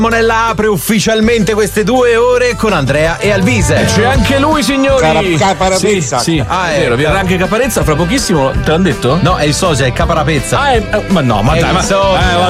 Monella apre ufficialmente queste 2 ore con Andrea e Alvise. C'è anche lui, signori. Caparapezza. Sì, è vero, ecco. verrà anche Caparezza fra pochissimo, te l'hanno detto? No, è il sosia, è Caparapezza. Ma no, ma È dai, il sosia.